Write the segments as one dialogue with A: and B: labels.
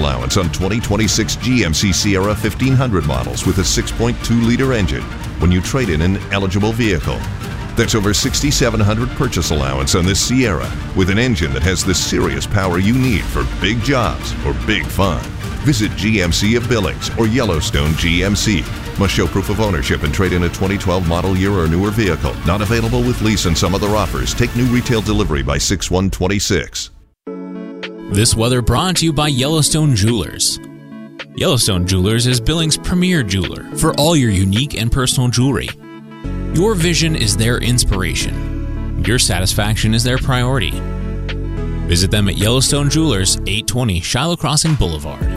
A: allowance on 2026 GMC Sierra 1500 models with a 6.2-liter engine when you trade in an eligible vehicle. That's over $6,700 purchase allowance on this Sierra with an engine that has the serious power you need for big jobs or big fun. Visit GMC of Billings or Yellowstone GMC. Must show proof of ownership and trade in a 2012 model year or newer vehicle. Not available with lease and some other offers. Take new retail delivery by 6/1/26.
B: This weather brought to you by Yellowstone Jewelers. Yellowstone Jewelers is Billings' premier jeweler for all your unique and personal jewelry. Your vision is their inspiration. Your satisfaction is their priority. Visit them at Yellowstone Jewelers, 820 Shiloh Crossing Boulevard.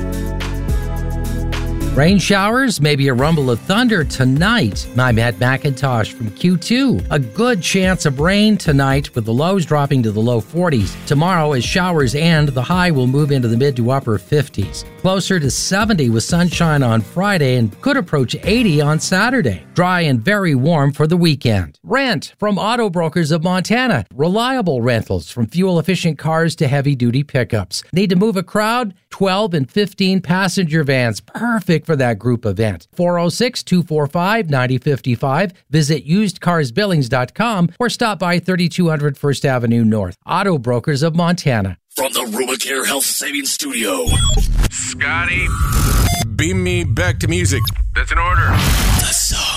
C: Rain showers, maybe a rumble of thunder tonight. I'm Matt McIntosh from Q2. A good chance of rain tonight with the lows dropping to the low 40s. Tomorrow, as showers end, the high will move into the mid to upper 50s. Closer to 70 with sunshine on Friday and could approach 80 on Saturday. Dry and very warm for the weekend. Rent from Auto Brokers of Montana. Reliable rentals from fuel-efficient cars to heavy-duty pickups. Need to move a crowd? 12 and 15 passenger vans. Perfect for that group event. 406-245-9055. Visit usedcarsbillings.com or stop by 3200 First Avenue North. Auto Brokers of Montana.
D: From the Rubicare Health Savings Studio.
E: Scotty, beam me back to music. That's an order.
D: The song.